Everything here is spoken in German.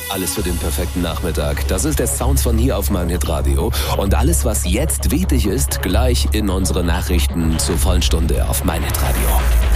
Alles für den perfekten Nachmittag. Das ist der Sound von hier auf meinhitradio. Und alles, was jetzt wichtig ist, gleich in unsere Nachrichten zur vollen Stunde auf meinhitradio.